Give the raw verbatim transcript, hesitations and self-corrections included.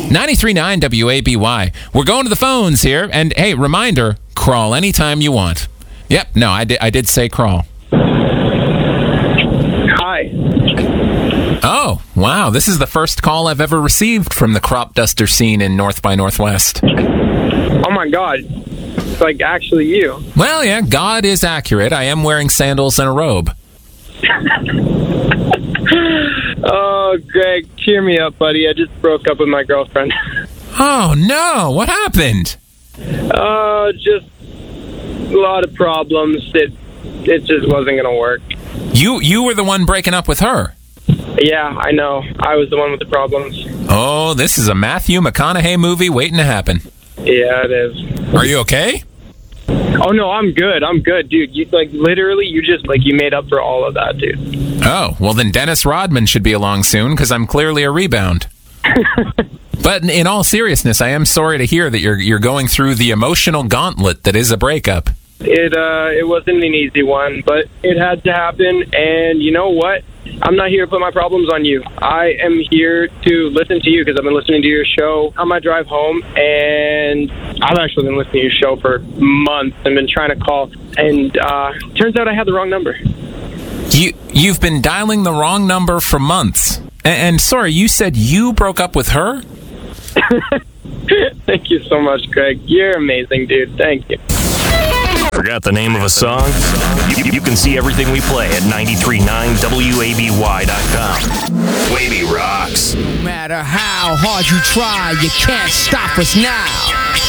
ninety-three point nine W A B Y. We're going to the phones here. And, hey, reminder, crawl anytime you want. Yep, no, I did, I did say crawl. Hi. Oh, wow. This is the first call I've ever received from the crop duster scene in North by Northwest. Oh, my God. It's like actually you. Well, yeah, God is accurate. I am wearing sandals and a robe. Oh, Greg, cheer me up, buddy. I just broke up with my girlfriend. Oh, no. What happened? Uh, just a lot of problems. It, it just wasn't going to work. You, you were the one breaking up with her. Yeah, I know. I was the one with the problems. Oh, this is a Matthew McConaughey movie waiting to happen. Yeah, it is. Are you okay? Oh, no, I'm good. I'm good, dude. You, like, literally, you just, like, you made up for all of that, dude. Oh, well, then Dennis Rodman should be along soon, because I'm clearly a rebound. But in, in all seriousness, I am sorry to hear that you're you're going through the emotional gauntlet that is a breakup. It, uh, it wasn't an easy one, but it had to happen, and you know what? I'm not here to put my problems on you. I am here to listen to you because I've been listening to your show on my drive home, and I've actually been listening to your show for months and been trying to call, and uh, turns out I had the wrong number. You, you've been dialing the wrong number for months. And, and sorry, you said you broke up with her? Thank you so much, Greg. You're amazing, dude. Thank you. Forgot the name of a song? You, you can see everything we play at ninety-three point nine W A B Y dot com. Wavy rocks. No matter how hard you try, you can't stop us now.